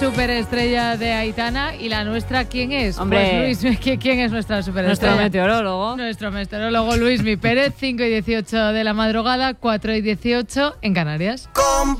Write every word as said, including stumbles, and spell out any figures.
Superestrella de Aitana. ¿Y la nuestra quién es? Hombre, pues Luis, ¿quién es nuestra superestrella? Nuestro meteorólogo. Nuestro meteorólogo Luismi Pérez, cinco y dieciocho de la madrugada, cuatro y dieciocho en Canarias. Con